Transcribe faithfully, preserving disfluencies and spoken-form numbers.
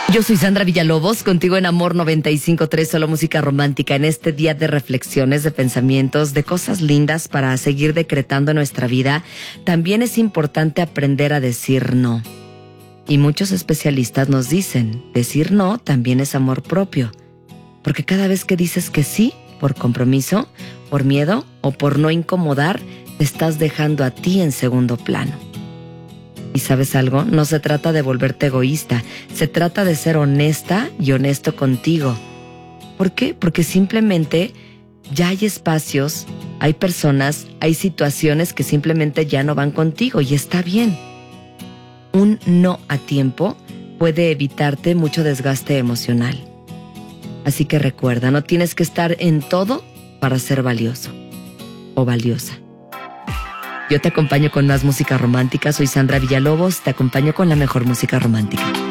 Yo soy Sandra Villalobos, contigo en Amor noventa y cinco punto tres, solo música romántica, en este día de reflexiones, de pensamientos, de cosas lindas para seguir decretando nuestra vida. También es importante aprender a decir no. Y muchos especialistas nos dicen, decir no también es amor propio. Porque cada vez que dices que sí, por compromiso, por miedo o por no incomodar, te estás dejando a ti en segundo plano. ¿Y sabes algo? No se trata de volverte egoísta, se trata de ser honesta y honesto contigo. ¿Por qué? Porque simplemente ya hay espacios, hay personas, hay situaciones que simplemente ya no van contigo y está bien. Un no a tiempo puede evitarte mucho desgaste emocional. Así que recuerda, no tienes que estar en todo para ser valioso o valiosa. Yo te acompaño con más música romántica, soy Sandra Villalobos, te acompaño con la mejor música romántica.